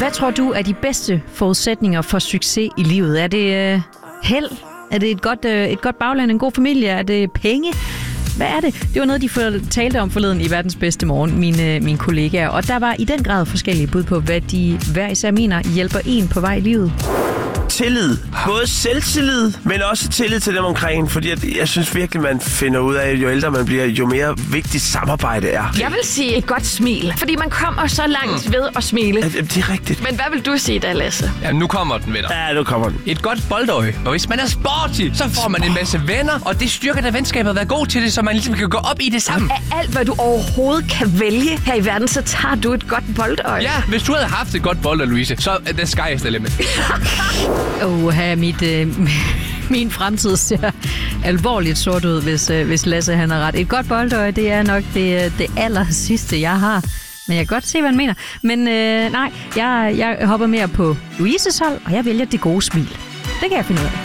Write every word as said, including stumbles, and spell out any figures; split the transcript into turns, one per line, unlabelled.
Hvad tror du er de bedste forudsætninger for succes i livet? Er det øh, held? Er det et godt, øh, et godt bagland, en god familie? Er det penge? Hvad er det? Det var noget, de talte om forleden i Verdens Bedste Morgen, mine, mine kollegaer. Og der var i den grad forskellige bud på, hvad de hver især mener hjælper en på vej i livet.
Tillid. Både selvtillid, men også tillid til dem omkring. Fordi jeg, jeg synes virkelig, man finder ud af, jo ældre man bliver, jo mere vigtigt samarbejde er.
Jeg vil sige et godt smil. Fordi man kommer så langt ved at smile.
Ja, det er rigtigt.
Men hvad vil du sige da, Lasse?
Ja, nu kommer den, venner.
Ja, nu kommer den.
Et godt boldøje. Og hvis man er sporty, så får man en masse venner. Og det styrker da venskabet at være god til det, så man ligesom kan gå op i det sammen.
Af alt, hvad du overhovedet kan vælge her i verden, så tager du et godt boldøje.
Ja, hvis du havde haft et godt boldøje, Louise, så er the sky is the limit.
Åh, her mit... Øh, min fremtid ser alvorligt sort ud, hvis, øh, hvis Lasse han har ret. Et godt boldøje, det er nok det, det aller sidste, jeg har. Men jeg kan godt se, hvad han mener. Men øh, nej, jeg, jeg hopper mere på Louises hold, og jeg vælger det gode smil. Det kan jeg finde ud af.